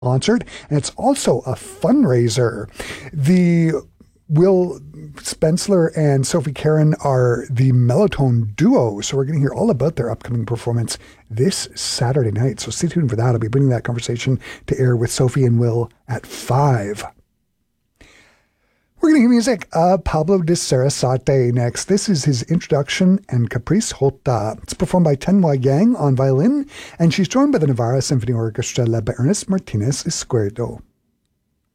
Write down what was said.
concert, and it's also a fundraiser. The Will Spencer and Sophie Karen are the Melotone duo, so we're going to hear all about their upcoming performance this Saturday night. So stay tuned for that. I'll be bringing that conversation to air with Sophie and Will at 5. We're going to hear music. Pablo de Sarasate next. This is his introduction and Caprice Jota. It's performed by Tenwa Yang on violin, and she's joined by the Navarra Symphony Orchestra led by Ernest Martinez Izquierdo.